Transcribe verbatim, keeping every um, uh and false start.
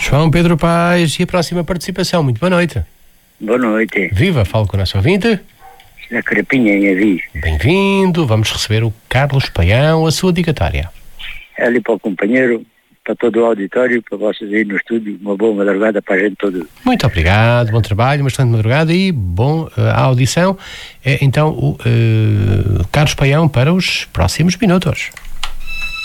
João Pedro Paes, e a próxima participação. Muito boa noite. Boa noite. Viva, falo com o nosso ouvinte. Na Carapinha, em Avis. Bem-vindo, vamos receber o Carlos Paião, a sua digatória. É ali para o companheiro, para todo o auditório, para vocês aí no estúdio, uma boa madrugada para a gente toda. Muito obrigado, bom trabalho, uma excelente madrugada e bom uh, a audição. É, então, o uh, Carlos Paião para os próximos minutos.